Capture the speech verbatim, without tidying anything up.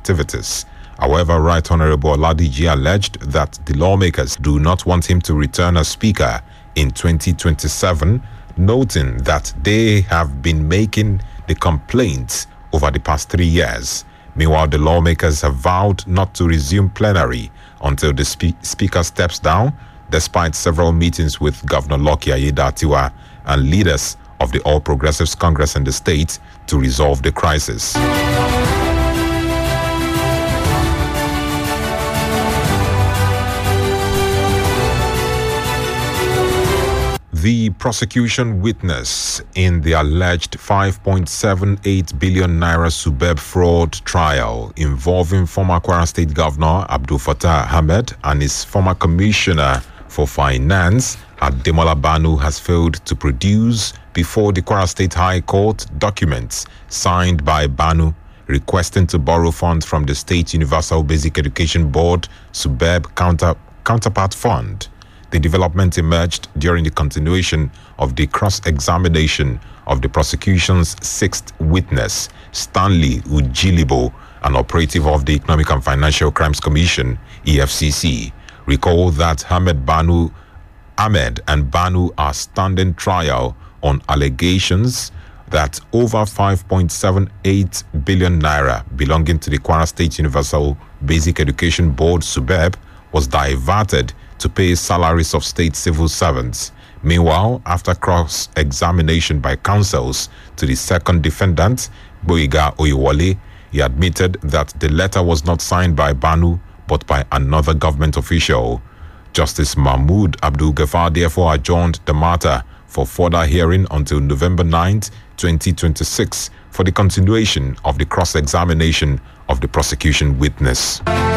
activities. However, Right Honorable Oladiji alleged that the lawmakers do not want him to return as Speaker in twenty twenty-seven, noting that they have been making the complaints over the past three years. Meanwhile, the lawmakers have vowed not to resume plenary until the spe- Speaker steps down, despite several meetings with Governor Lucky Aiyedatiwa and leaders of the All Progressives Congress in the state to resolve the crisis. The prosecution witness in the alleged five point seven eight billion naira Subeb fraud trial involving former Kwara State Governor Abdul Fattah Ahmed and his former Commissioner for Finance, Ademola Banu, has failed to produce before the Kwara State High Court documents signed by Banu requesting to borrow funds from the State Universal Basic Education Board Subeb counter, Counterpart Fund. The development emerged during the continuation of the cross-examination of the prosecution's sixth witness, Stanley Ujilibo, an operative of the Economic and Financial Crimes Commission, E F C C. Recall that Ahmed Banu, Ahmed and Banu are standing trial on allegations that over five point seven eight billion naira belonging to the Kwara State Universal Basic Education Board, Subeb, was diverted to pay salaries of state civil servants. Meanwhile, after cross-examination by counsels to the second defendant, Boyega Oyewole, he admitted that the letter was not signed by Banu but by another government official. Justice Mahmood Abdul Ghaffar therefore adjourned the matter for further hearing until November ninth, twenty twenty-six for the continuation of the cross-examination of the prosecution witness.